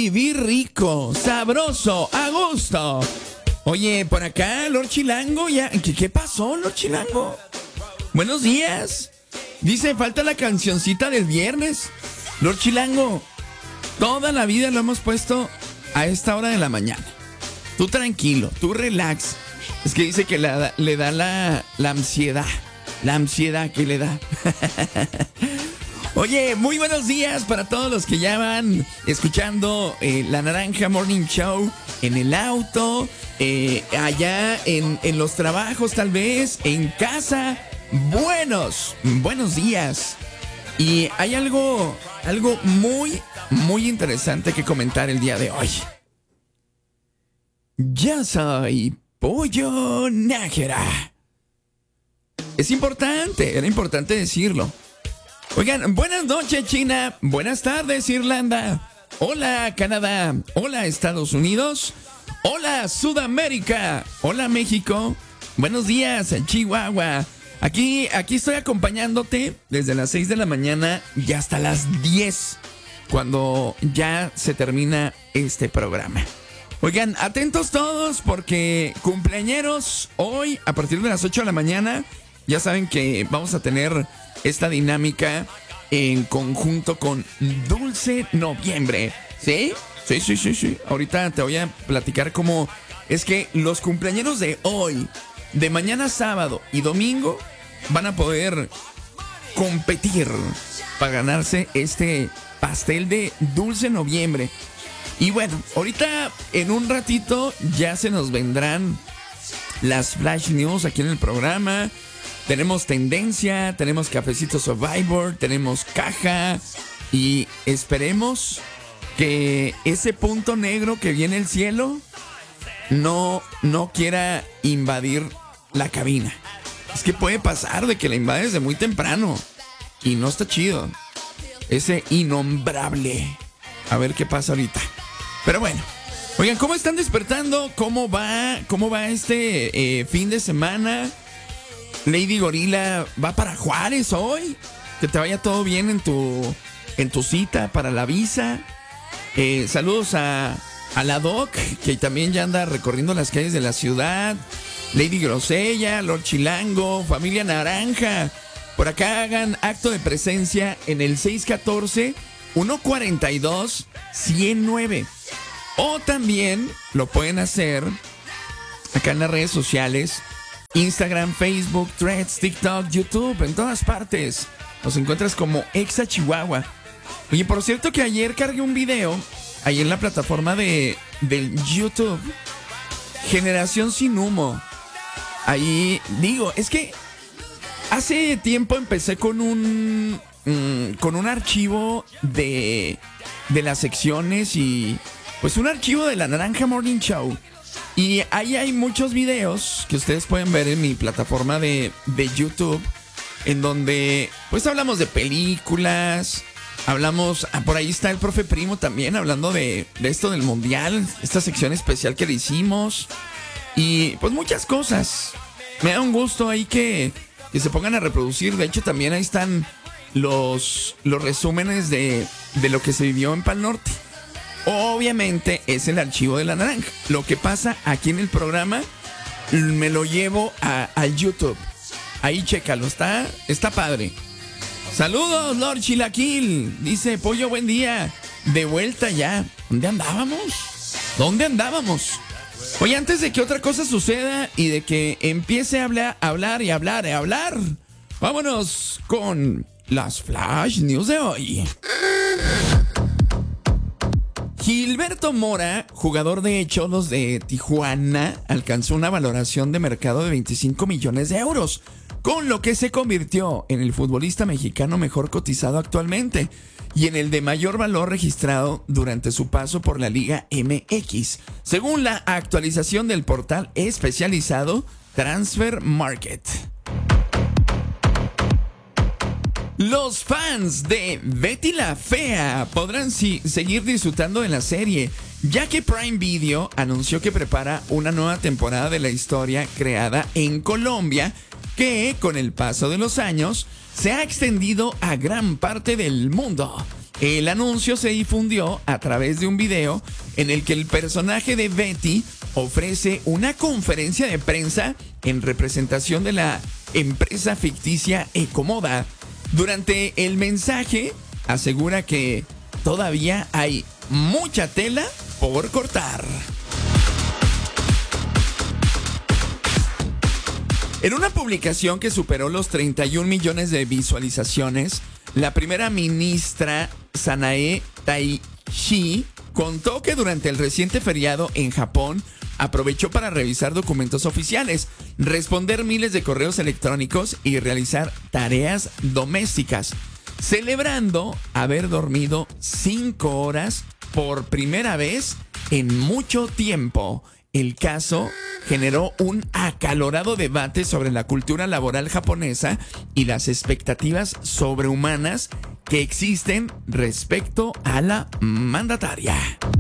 vivir rico, sabroso, a gusto. Oye, por acá, Lord Chilango, ya. ¿Qué pasó, Lord Chilango? Buenos días. Dice, falta la cancioncita del viernes. Lord Chilango, toda la vida lo hemos puesto a esta hora de la mañana. Tú tranquilo, tú relax. Es que dice que le da la ansiedad. La ansiedad que le da. Oye, muy buenos días para todos los que ya van escuchando La Naranja Morning Show en el auto, allá en los trabajos tal vez, en casa. Buenos días. Y hay algo muy interesante que comentar el día de hoy. Yo soy Pollo Nájera. Era importante decirlo. Oigan, buenas noches China, buenas tardes Irlanda, hola Canadá, hola Estados Unidos, hola Sudamérica, hola México, buenos días Chihuahua. Aquí estoy acompañándote desde las 6 de la mañana y hasta las 10, cuando ya se termina este programa. Oigan, atentos todos porque cumpleañeros hoy a partir de las 8 de la mañana. Ya saben que vamos a tener esta dinámica en conjunto con Dulce Noviembre. ¿Sí? Sí. Ahorita te voy a platicar cómo es que los cumpleañeros de hoy, de mañana sábado y domingo van a poder competir para ganarse este pastel de Dulce Noviembre. Y bueno, ahorita en un ratito ya se nos vendrán las Flash News aquí en el programa. Tenemos tendencia, tenemos Cafecito Survivor, tenemos caja y esperemos que ese punto negro que viene el cielo no quiera invadir la cabina. Es que puede pasar de que la invade desde muy temprano y no está chido. Ese innombrable. A ver qué pasa ahorita. Pero bueno, oigan, ¿cómo están despertando? ¿Cómo va este fin de semana? Lady Gorila va para Juárez hoy. Que te vaya todo bien en tu cita para la visa. Saludos a la Doc, que también ya anda recorriendo las calles de la ciudad. Lady Grosella, Lord Chilango, Familia Naranja. Por acá hagan acto de presencia en el 614-142-109. O también lo pueden hacer acá en las redes sociales. Instagram, Facebook, Threads, TikTok, YouTube, en todas partes. Nos encuentras como Exa Chihuahua. Oye, por cierto que ayer cargué un video ahí en la plataforma del YouTube. Generación sin humo. Ahí digo, es que hace tiempo empecé con un archivo de las secciones y pues un archivo de La Naranja Morning Show. Y ahí hay muchos videos que ustedes pueden ver en mi plataforma de YouTube, en donde pues hablamos de películas, hablamos, por ahí está el profe Primo también hablando de esto del mundial, esta sección especial que le hicimos, y pues muchas cosas. Me da un gusto ahí que se pongan a reproducir. De hecho también ahí están los resúmenes de lo que se vivió en Pal Norte. Obviamente es el archivo de La Naranja. Lo que pasa aquí en el programa me lo llevo a YouTube. Ahí chécalo, está padre. Saludos, Lord Chilaquil. Dice Pollo, buen día. De vuelta ya. ¿Dónde andábamos? Oye, antes de que otra cosa suceda y de que empiece a hablar, vámonos con las Flash News de hoy. Gilberto Mora, jugador de Cholos de Tijuana, alcanzó una valoración de mercado de 25 millones de euros, con lo que se convirtió en el futbolista mexicano mejor cotizado actualmente y en el de mayor valor registrado durante su paso por la Liga MX, según la actualización del portal especializado Transfer Market. Los fans de Betty la Fea podrán seguir disfrutando de la serie, ya que Prime Video anunció que prepara una nueva temporada de la historia creada en Colombia, que con el paso de los años se ha extendido a gran parte del mundo. El anuncio se difundió a través de un video en el que el personaje de Betty ofrece una conferencia de prensa en representación de la empresa ficticia Ecomoda. Durante el mensaje asegura que todavía hay mucha tela por cortar. En una publicación que superó los 31 millones de visualizaciones, la primera ministra Sanae Taishi contó que durante el reciente feriado en Japón aprovechó para revisar documentos oficiales, responder miles de correos electrónicos y realizar tareas domésticas, celebrando haber dormido 5 horas por primera vez en mucho tiempo. El caso generó un acalorado debate sobre la cultura laboral japonesa y las expectativas sobrehumanas que existen respecto a la mandataria.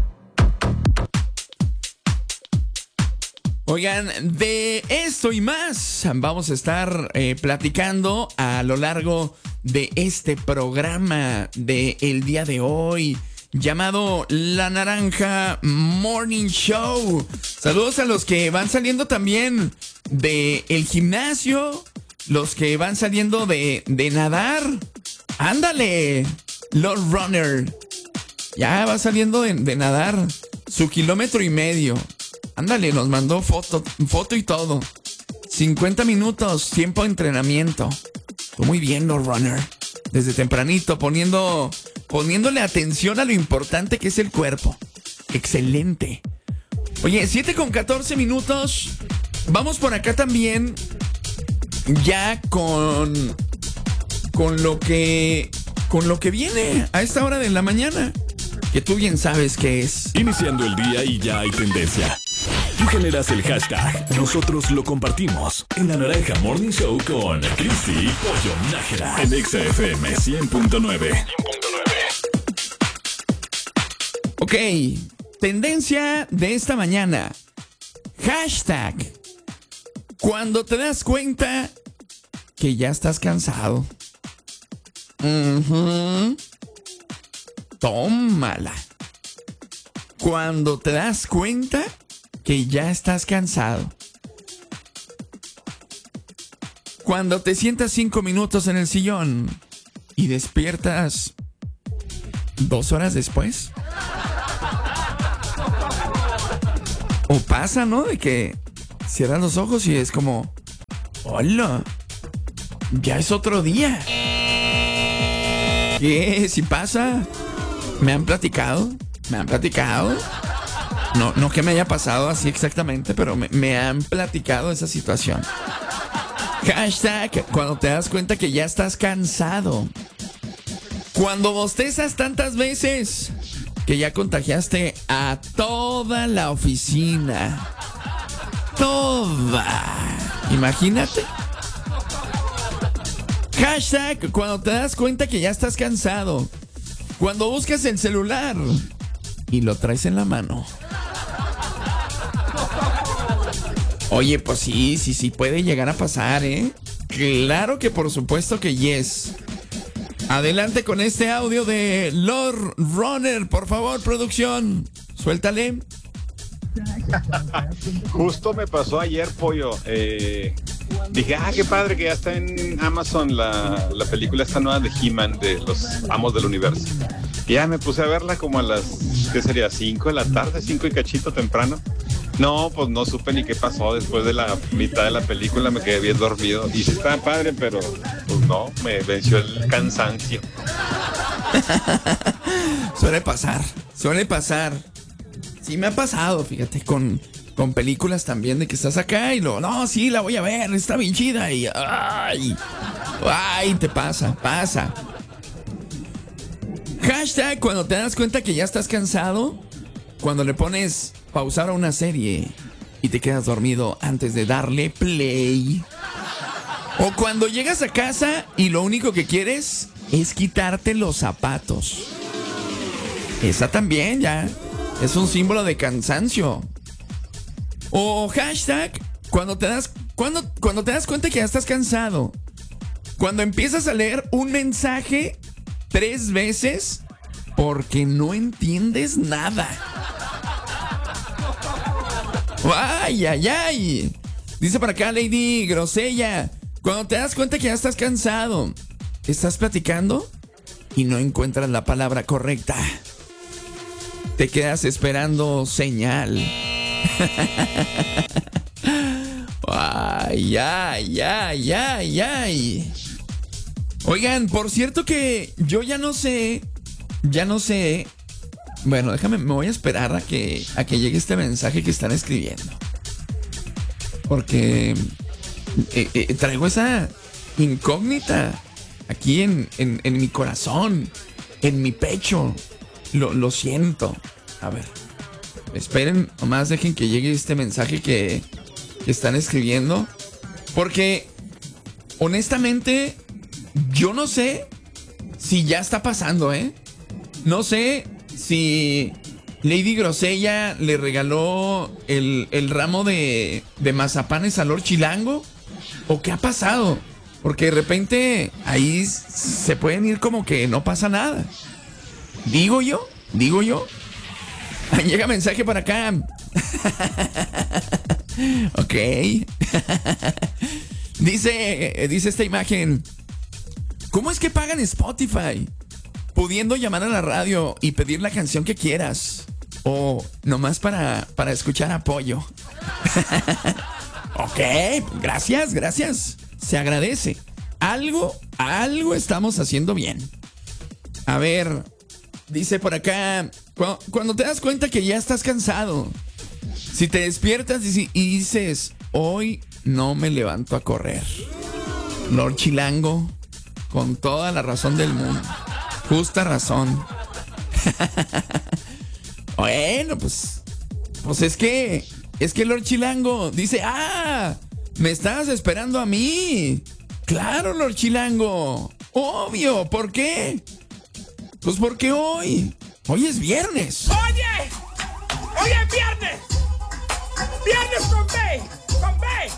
Oigan, de esto y más vamos a estar platicando a lo largo de este programa del día de hoy, llamado La Naranja Morning Show. Saludos a los que van saliendo también del gimnasio, los que van saliendo de nadar. Ándale, Lord Runner. Ya va saliendo de nadar su 1,5 kilómetros. Ándale, nos mandó foto y todo. 50 minutos, tiempo de entrenamiento. Muy bien, Lord Runner. Desde tempranito, poniéndole atención a lo importante que es el cuerpo. Excelente. Oye, 7:14. Vamos por acá también. Ya con lo que viene a esta hora de la mañana. Que tú bien sabes qué es. Iniciando el día y ya hay tendencia. Tú generas el hashtag, nosotros lo compartimos. En La Naranja Morning Show con Cristi y Pollo Nájera. En Exa FM 100.9. Ok, tendencia de esta mañana. Hashtag, cuando te das cuenta que ya estás cansado. Tómala. Cuando te das cuenta que ya estás cansado. Cuando te sientas 5 minutos en el sillón y despiertas 2 horas después. O pasa, ¿no? De que cierras los ojos y es como, hola, ya es otro día. ¿Qué? ¿Si pasa? ¿Me han platicado? No que me haya pasado así exactamente, pero me han platicado esa situación. Hashtag, cuando te das cuenta que ya estás cansado. Cuando bostezas tantas veces que ya contagiaste a toda la oficina. Toda. Imagínate. Hashtag, cuando te das cuenta que ya estás cansado. Cuando buscas el celular y lo traes en la mano. Oye, pues sí puede llegar a pasar, ¿eh? Claro que por supuesto que yes. Adelante con este audio de Lord Runner, por favor, producción. Suéltale. Justo me pasó ayer, Pollo. Dije, qué padre que ya está en Amazon la película esta nueva de He-Man, de los Amos del Universo. Y ya me puse a verla como a las, ¿qué sería? 5 de la tarde, 5 y cachito temprano. No, pues no supe ni qué pasó después de la mitad de la película, me quedé bien dormido. Y sí estaba padre, pero pues no, me venció el cansancio. Suele pasar. Sí me ha pasado, fíjate, con películas también de que estás acá y luego, no, sí, la voy a ver, está bien chida y ay, te pasa. Hashtag, cuando te das cuenta que ya estás cansado, cuando le pones pausar a una serie y te quedas dormido antes de darle play. O cuando llegas a casa y lo único que quieres es quitarte los zapatos. Esa también ya es un símbolo de cansancio. O hashtag, cuando te das cuenta que ya estás cansado. Cuando empiezas a leer un mensaje 3 veces porque no entiendes nada. ¡Ay, ay, ay! Dice por acá Lady Grosella, cuando te das cuenta que ya estás cansado, estás platicando y no encuentras la palabra correcta. Te quedas esperando señal. Ay, ay, ay, ay, ay. Oigan, por cierto que yo ya no sé. Bueno, me voy a esperar a que llegue este mensaje que están escribiendo. Porque traigo esa incógnita aquí en mi corazón, en mi pecho. Lo siento. A ver, esperen, nomás dejen que llegue este mensaje que están escribiendo. Porque, honestamente, yo no sé si ya está pasando, ¿eh? No sé si Lady Grosella le regaló el ramo de mazapanes a Lord Chilango, o qué ha pasado. Porque de repente ahí se pueden ir como que no pasa nada. Digo yo. Llega mensaje para acá. Ok. Dice esta imagen: ¿cómo es que pagan Spotify? Pudiendo llamar a la radio y pedir la canción que quieras. O nomás para escuchar apoyo. Ok, gracias. Se agradece. Algo estamos haciendo bien. A ver, dice por acá, cuando te das cuenta que ya estás cansado, si te despiertas y dices, hoy no me levanto a correr. Lord Chilango, con toda la razón del mundo. Justa razón. Bueno, pues es que Lord Chilango dice, me estabas esperando a mí. Claro, Lord Chilango. Obvio, ¿por qué? Pues porque hoy es viernes. Oye, hoy es viernes. Viernes con B.